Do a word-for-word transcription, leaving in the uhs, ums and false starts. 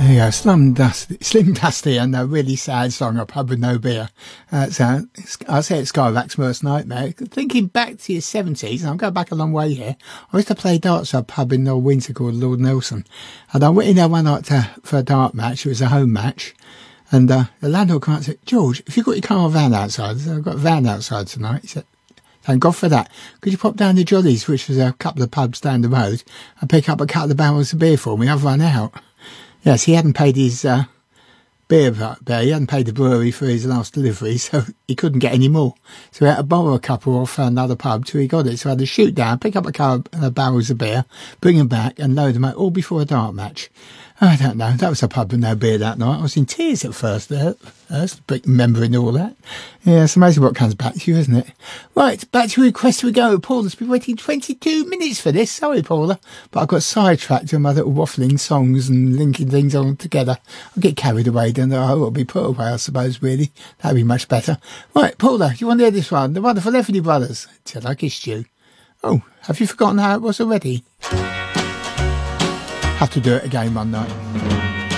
There you go, Slim Dusty, Slim Dusty and a really sad song, A Pub With No Beer. Uh, so, I say it's Skyvax Worst Nightmare. Thinking back to your seventies, and I'm going back a long way here, I used to play darts at a pub in North Windsor called Lord Nelson. And I went in there one night to, for a dart match. It was a home match. And uh, the landlord came out and said, George, have you got your car or van outside? I said, I've got a van outside tonight. He said, thank God for that. Could you pop down to Jolly's, which was a couple of pubs down the road, and pick up a couple of barrels of beer for me? I've run out. Yes, he hadn't paid his uh, beer there. He hadn't paid the brewery for his last delivery, so he couldn't get any more. So he had to borrow a couple off another pub till he got it. So I had to shoot down, pick up a couple of uh, barrels of beer, bring them back and load them out, all before a dart match. I don't know. That was a pub with no beer that night. I was in tears at first there, first, remembering all that. Yeah, it's amazing what comes back to you, isn't it? Right, back to request we go. Paula's been waiting twenty-two minutes for this. Sorry, Paula. But I got sidetracked on my little waffling songs and linking things all together. I get carried away, don't I? I ought to be put away, I suppose, really. That'd be much better. Right, Paula, you want to hear this one? The wonderful Everly Brothers. Till I Kissed You. Oh, have you forgotten how it was already? Have to do it again one night.